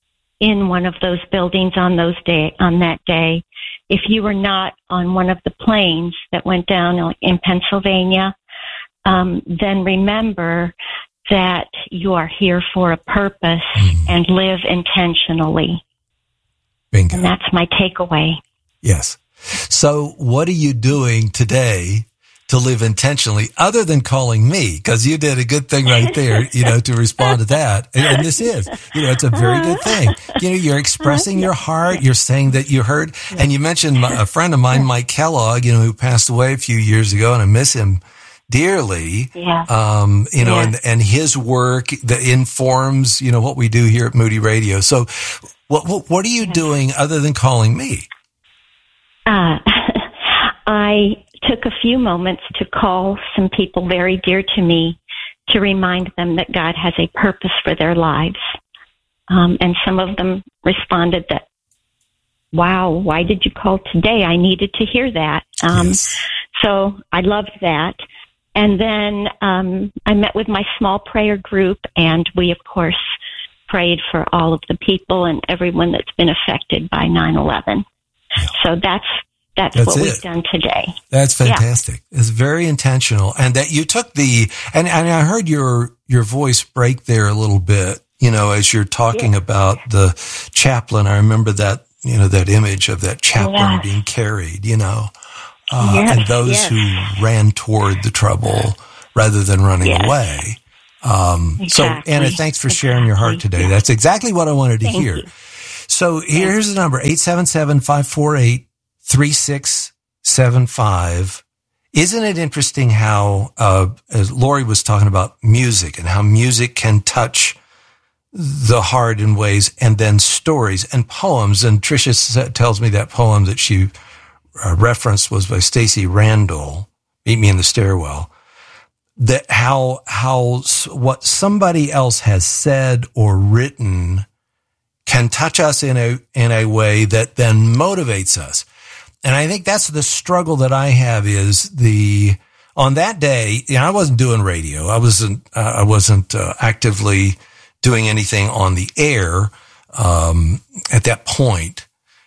in one of those buildings on those day on that day, if you were not on one of the planes that went down in Pennsylvania, um, then remember that you are here for a purpose mm. and live intentionally.
Bingo.
And that's my takeaway.
Yes. So what are you doing today to live intentionally other than calling me? Because you did a good thing right there, you know, to respond to that. And, and this is, you know, it's a very good thing. You know, you're expressing your heart. You're saying that you heard. And you mentioned my, a friend of mine, Mike Kellogg, you know, who passed away a few years ago, and I miss him dearly.
Yeah.
Um, you know,
yeah.
and, and his work that informs, you know, what we do here at Moody Radio. So what, what, what are you doing other than calling me?
Uh, I took a few moments to call some people very dear to me to remind them that God has a purpose for their lives. Um, and some of them responded that, wow, why did you call today? I needed to hear that. Um,
yes.
So I loved that. And then um, I met with my small prayer group, and we, of course, prayed for all of the people and everyone that's been affected by nine eleven. Yeah. So that's that's, that's what it. we've done today.
That's fantastic. Yeah. It's very intentional, and that you took the and, and I heard your your voice break there a little bit. You know, as you're talking yeah. about the chaplain, I remember that you know that image of that chaplain yes. being carried. You know. Uh, yes, and those yes. who ran toward the trouble rather than running yes. away. Um, exactly. So, Anna, thanks for exactly. sharing your heart today. Yeah. That's exactly what I wanted to Thank hear. You. So here's the number, eight seven seven, five four eight, three six seven five. Isn't it interesting how, uh, as Lori was talking about music and how music can touch the heart in ways, and then stories and poems. And Tricia tells me that poem that she Uh, reference was by Stacey Randall, Meet Me in the Stairwell, that how, how what somebody else has said or written can touch us in a, in a way that then motivates us. And I think that's the struggle that I have is the, on that day, you know, I wasn't doing radio. I wasn't, uh, I wasn't uh, actively doing anything on the air, um, at that point,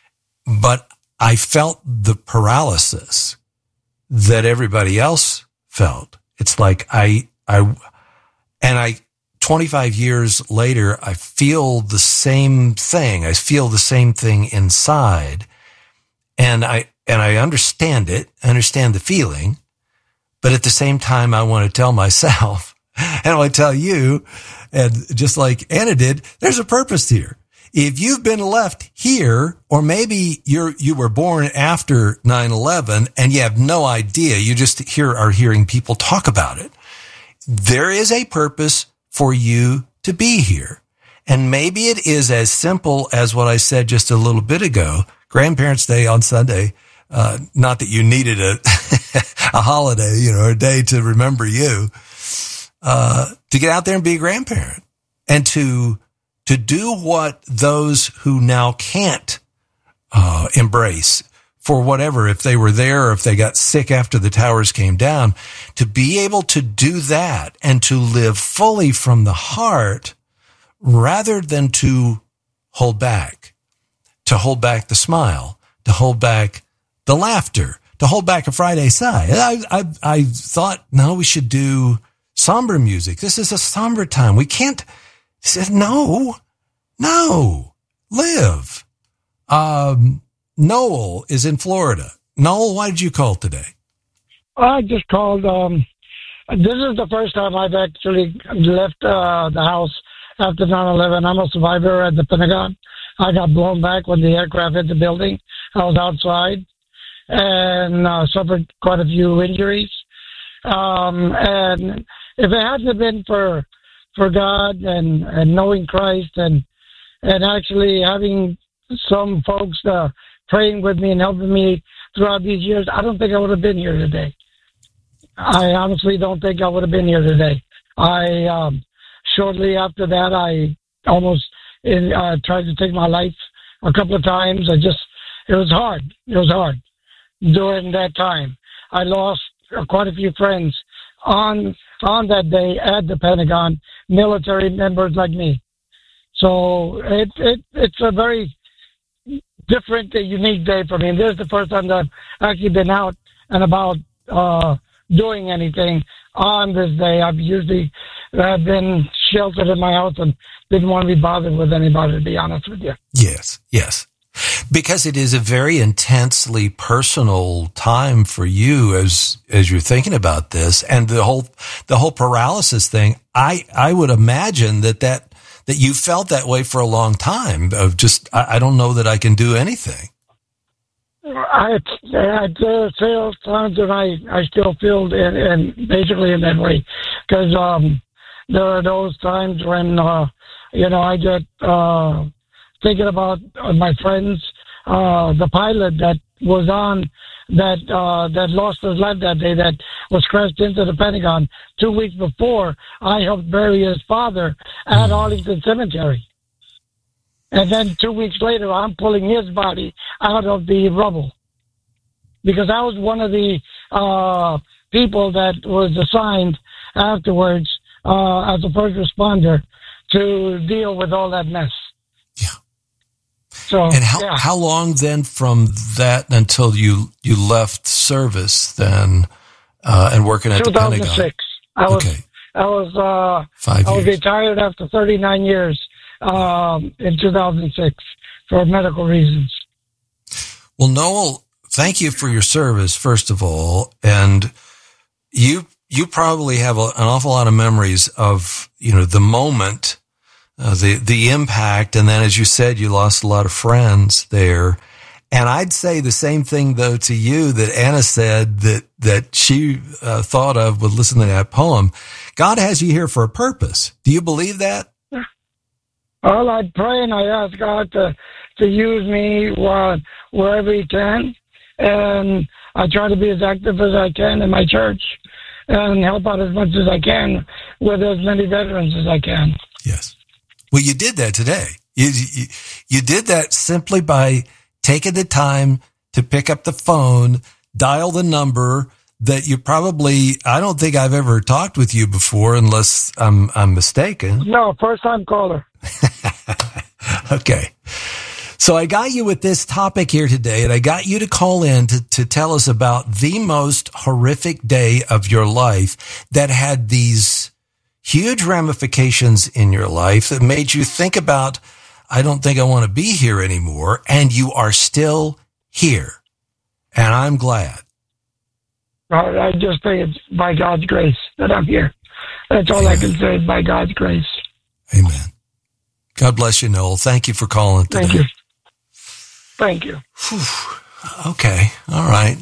but I felt the paralysis that everybody else felt. It's like I, I, and I, twenty-five years later, I feel the same thing. I feel the same thing inside. And I, and I understand it, I understand the feeling, but at the same time, I want to tell myself, and I want to tell you, and just like Anna did, there's a purpose here. If you've been left here, or maybe you're, you were born after nine eleven and you have no idea, you just hear, are hearing people talk about it. There is a purpose for you to be here. And maybe it is as simple as what I said just a little bit ago, Grandparents' Day on Sunday. Uh, not that you needed a, a holiday, you know, a day to remember you, uh, to get out there and be a grandparent and to, to do what those who now can't uh, embrace for whatever, if they were there or if they got sick after the towers came down, to be able to do that and to live fully from the heart rather than to hold back, to hold back the smile, to hold back the laughter, to hold back a Friday sigh. I, I, I thought, no, we should do somber music. This is a somber time. We can't. He said, no, no, live. Um, Noel is in Florida. Noel, why did you call today?
I just called. Um, this is the first time I've actually left uh, the house after nine eleven. I'm a survivor at the Pentagon. I got blown back when the aircraft hit the building. I was outside and uh, suffered quite a few injuries. Um, and if it hadn't been for for God and, and knowing Christ and and actually having some folks uh, praying with me and helping me throughout these years, I don't think I would have been here today. I honestly don't think I would have been here today. I um, shortly after that, I almost in, uh, tried to take my life a couple of times. I just, it was hard. It was hard during that time. I lost uh, quite a few friends on on that day at the Pentagon, military members like me. So it, it it's a very different, unique day for me. And this is the first time that I've actually been out and about uh, doing anything on this day. I've usually uh, been sheltered in my house and didn't want to be bothered with anybody, to be honest with you.
Yes, yes. Because it is a very intensely personal time for you as as you're thinking about this, and the whole the whole paralysis thing. I I would imagine that that that you felt that way for a long time. Of just I, I don't know that I can do anything.
I I there are times that I I still feel in, in basically in that way, because um there are those times when uh you know I get uh. thinking about uh, my friends, uh, the pilot that was on, that uh, that lost his life that day, that was crashed into the Pentagon. Two weeks before, I helped bury his father at Arlington Cemetery. And then two weeks later, I'm pulling his body out of the rubble. Because I was one of the uh, people that was assigned afterwards uh, as a first responder to deal with all that mess.
Yeah.
So,
and how
yeah.
how long then from that until you you left service then uh, and working at the Pentagon?
two thousand six. I was
okay.
I was uh,
Five
I was
years.
retired after thirty-nine years um, in two thousand six for medical reasons.
Well, Noel, thank you for your service, first of all, and you you probably have a, an awful lot of memories of, you know, the moment, uh, the the impact, and then, as you said, you lost a lot of friends there. And I'd say the same thing, though, to you that Anna said that that she uh, thought of with listening to that poem. God has you here for a purpose. Do you believe that?
Well, I pray and I ask God to to use me while, wherever He can, and I try to be as active as I can in my church and help out as much as I can with as many veterans as I can.
Yes. Well, you did that today. You you, you did that simply by taking the time to pick up the phone, dial the number that you probably, I don't think I've ever talked with you before unless I'm I'm mistaken.
No, first time caller.
Okay. So I got you with this topic here today, and I got you to call in to, to tell us about the most horrific day of your life that had these huge ramifications in your life that made you think about, I don't think I want to be here anymore, and you are still here. And I'm glad.
I just think it's by God's grace that I'm here. That's all Amen. I can say is by God's grace.
Amen. God bless you, Noel. Thank you for calling today.
Thank you. Thank you.
Okay. All right.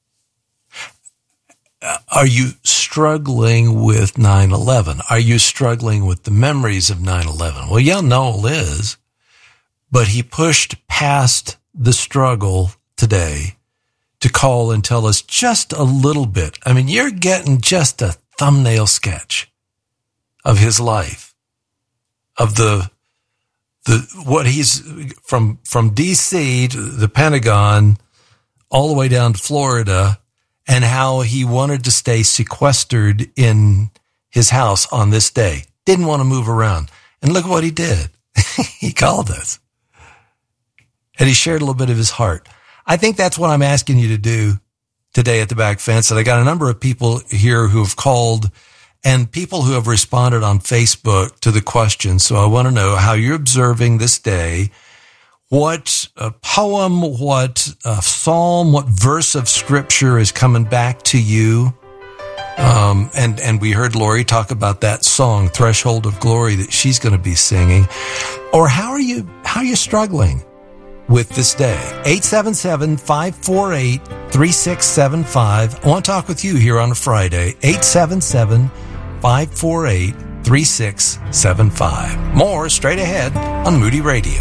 Uh, are you struggling with nine eleven? Are you struggling with the memories of nine eleven? Well, yeah, Noel is, but he pushed past the struggle today to call and tell us just a little bit. I mean, you're getting just a thumbnail sketch of his life, of the the what he's from from D C to the Pentagon all the way down to Florida, and how he wanted to stay sequestered in his house on this day. Didn't want to move around. And look what he did. He called us. And he shared a little bit of his heart. I think that's what I'm asking you to do today at the Back Fence. And I got a number of people here who have called and people who have responded on Facebook to the question. So I want to know how you're observing this day. What uh, poem, what uh, psalm, what verse of scripture is coming back to you? Um, and, and we heard Lori talk about that song, Threshold of Glory, that she's going to be singing. Or how are you, how are you struggling with this day? eight seven seven, five four eight, three six seven five. I want to talk with you here on a Friday. eight seven seven, five four eight, three six seven five. More straight ahead on Moody Radio.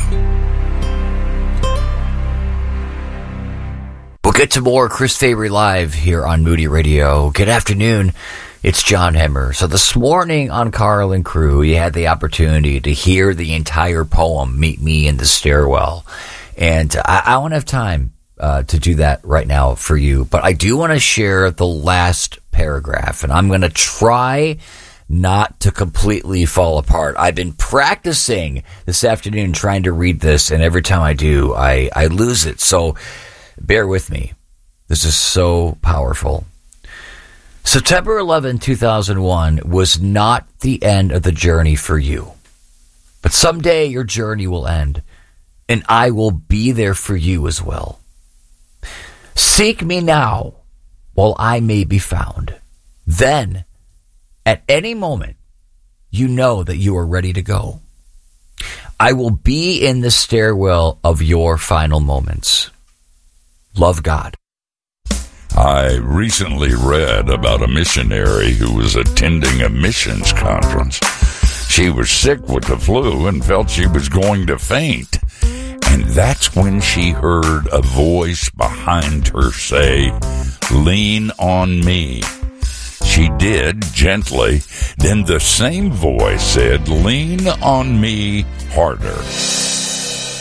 We'll get to more Chris Fabry Live here on Moody Radio. Good afternoon. It's John Hemmer. So this morning on Carl and Crew, you had the opportunity to hear the entire poem, Meet Me in the Stairwell. And I, I won't have time uh, to do that right now for you, but I do want to share the last paragraph, and I'm going to try not to completely fall apart. I've been practicing this afternoon trying to read this, and every time I do, I, I lose it. So bear with me. This is so powerful. September eleventh, two thousand one was not the end of the journey for you. But someday your journey will end, and I will be there for you as well. Seek me now while I may be found. Then, at any moment, you know that you are ready to go. I will be in the stairwell of your final moments. Love, God.
I recently read about a missionary who was attending a missions conference. She was sick with the flu and felt she was going to faint. And that's when she heard a voice behind her say, "Lean on me." She did, gently. Then the same voice said, "Lean on me harder."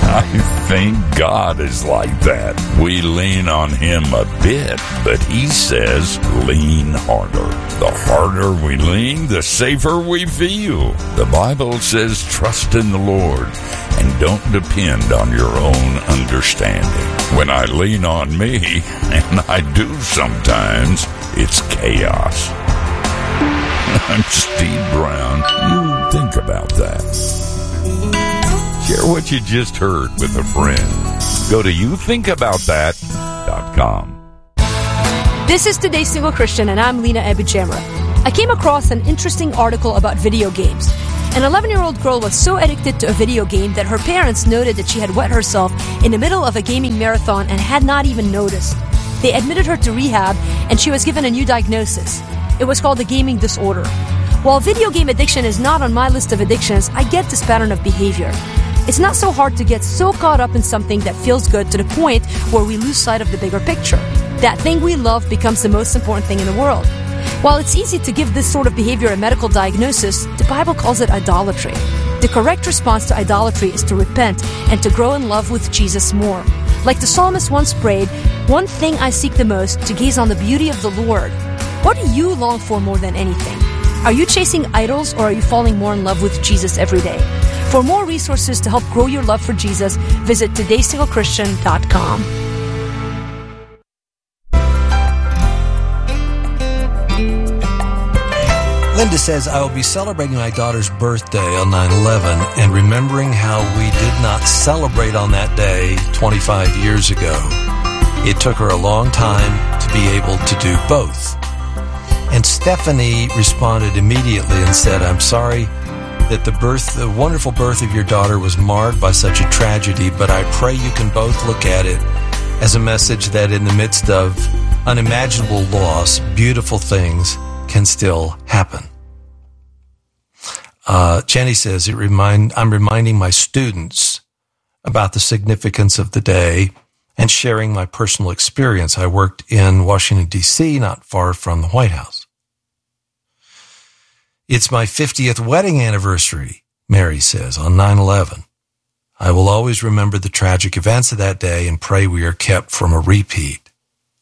I think God is like that. We lean on Him a bit, but He says lean harder. The harder we lean, the safer we feel. The Bible says trust in the Lord and don't depend on your own understanding. When I lean on me, and I do sometimes, it's chaos. I'm Steve Brown. You think about that. Share what you just heard with a friend. Go to you think about that dot com.
This is Today's Single Christian, and I'm Lena Abujamra. I came across an interesting article about video games. An eleven-year-old girl was so addicted to a video game that her parents noted that she had wet herself in the middle of a gaming marathon and had not even noticed. They admitted her to rehab, and she was given a new diagnosis. It was called a gaming disorder. While video game addiction is not on my list of addictions, I get this pattern of behavior. It's not so hard to get so caught up in something that feels good to the point where we lose sight of the bigger picture. That thing we love becomes the most important thing in the world. While it's easy to give this sort of behavior a medical diagnosis, the Bible calls it idolatry. The correct response to idolatry is to repent and to grow in love with Jesus more. Like the psalmist once prayed, "One thing I seek the most, to gaze on the beauty of the Lord." What do you long for more than anything? Are you chasing idols, or are you falling more in love with Jesus every day? For more resources to help grow your love for Jesus, visit today single christian dot com.
Linda says, I will be celebrating my daughter's birthday on nine eleven and remembering how we did not celebrate on that day twenty-five years ago. It took her a long time to be able to do both. And Stephanie responded immediately and said, I'm sorry that the birth, the wonderful birth of your daughter was marred by such a tragedy, but I pray you can both look at it as a message that in the midst of unimaginable loss, beautiful things can still happen. Uh, Jenny says, "It remind I'm reminding my students about the significance of the day and sharing my personal experience. I worked in Washington, D C, not far from the White House. It's my fiftieth wedding anniversary," Mary says, "on nine eleven. I will always remember the tragic events of that day and pray we are kept from a repeat."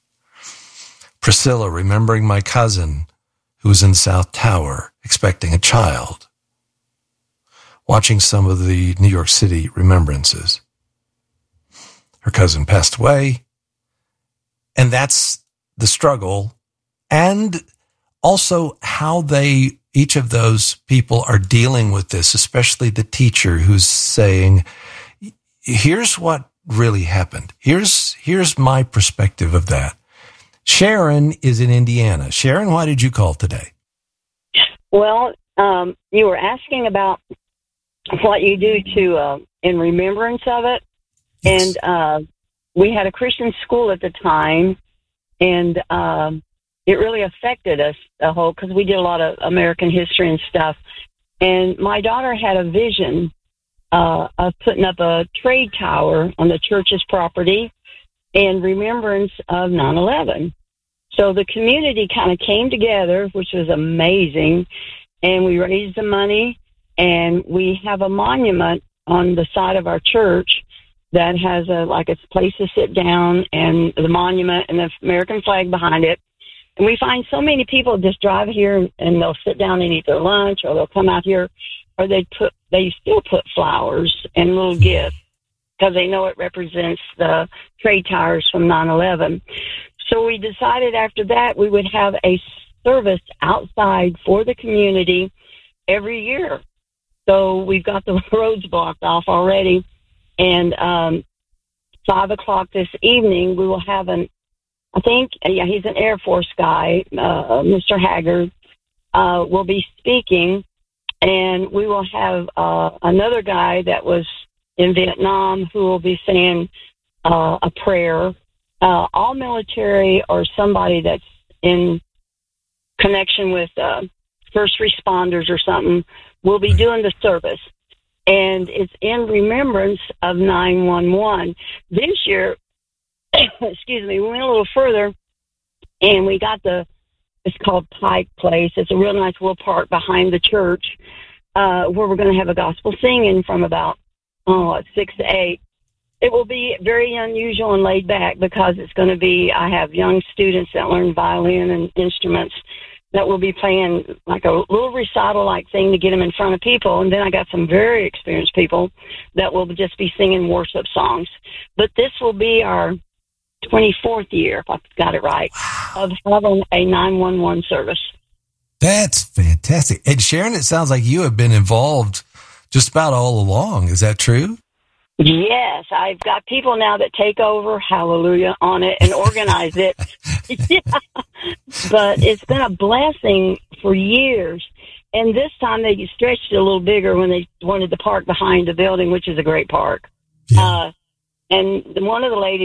Priscilla, remembering my cousin who was in the South Tower expecting a child, watching some of the New York City remembrances. Her cousin passed away, and that's the struggle, and also how they, each of those people are dealing with this, especially the teacher who's saying, here's what really happened. Here's, here's my perspective of that. Sharon is in Indiana. Sharon, why did you call today?
Well, um, you were asking about what you do to uh, in remembrance of it. Yes. And uh, we had a Christian school at the time, and um, it really affected us, the whole, because we did a lot of American history and stuff. And my daughter had a vision uh, of putting up a trade tower on the church's property in remembrance of nine eleven. So the community kind of came together, which was amazing, and we raised the money, and we have a monument on the side of our church that has a like a place to sit down, and the monument and the American flag behind it. And we find so many people just drive here and, and they'll sit down and eat their lunch, or they'll come out here, or they put they still put flowers and little gifts because they know it represents the trade towers from nine eleven. So we decided after that we would have a service outside for the community every year. So we've got the roads blocked off already. And um, five o'clock this evening, we will have an, I think, yeah, he's an Air Force guy, uh, Mister Haggard, uh, will be speaking. And we will have uh, another guy that was in Vietnam who will be saying uh, a prayer. Uh, all military or somebody that's in connection with uh, first responders or something will be doing the service. And it's in remembrance of nine one one. This year, excuse me, we went a little further, and we got the, it's called Pike Place. It's a real nice little park behind the church uh, where we're going to have a gospel singing from about, oh, six to eight. It will be very unusual and laid back because it's going to be, I have young students that learn violin and instruments that will be playing like a little recital-like thing to get them in front of people. And then I got some very experienced people that will just be singing worship songs. But this will be our twenty-fourth year, if I got it right, of having a nine one one service.
That's fantastic. And Sharon, it sounds like you have been involved just about all along. Is that true?
Yes, I've got people now that take over, hallelujah, on it and organize it. Yeah. But it's been a blessing for years. And this time they stretched it a little bigger when they wanted the park behind the building, which is a great park. Yeah. Uh, and one of the ladies